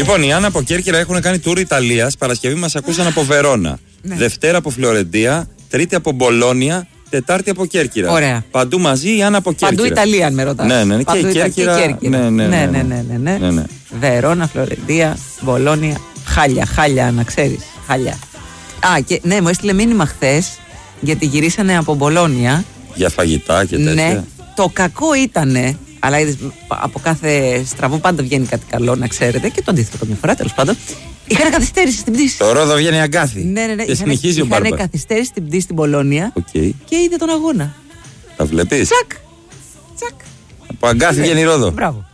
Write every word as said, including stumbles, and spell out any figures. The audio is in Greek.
Λοιπόν, οι Άννα από Κέρκυρα έχουν κάνει tour Ιταλίας. Παρασκευή μας ακούσαν από Βερόνα. Ναι. Δευτέρα από Φλωρεντία. Τρίτη από Μπολόνια. Τετάρτη από Κέρκυρα. Ωραία. Παντού μαζί η Άννα από Κέρκυρα. Παντού Ιταλία, αν με ρωτάς. Ναι, ναι, ναι. Παντού Και η Κέρκυρα. Κέρκυρα. Ναι, ναι, ναι. ναι, ναι, ναι, ναι. ναι, ναι. Βερόνα, Φλωρεντία, Μπολόνια. Χάλια, χάλια, να ξέρεις. Χάλια. Α, και ναι, μου έστειλε μήνυμα χθες γιατί γυρίσανε από Μπολόνια. Για φαγητά και τέτοια. Ναι. Το κακό ήτανε. Αλλά είδες, από κάθε στραβό πάντα βγαίνει κάτι καλό, να ξέρετε. Και το αντίθετο καμιά φορά, τέλος πάντων. Είχαν καθυστέρηση στην πτήση. Το ρόδο βγαίνει αγκάθι. Ναι, ναι, ναι. Και συνεχίζει ο Μπάρμπαρ. Είχαν καθυστέρηση στην πτήση στην Πολώνια okay. και είδε τον αγώνα. Τα βλέπεις. Τσακ. Τσακ. Από αγκάθι βγαίνει ρόδο. Μπράβο.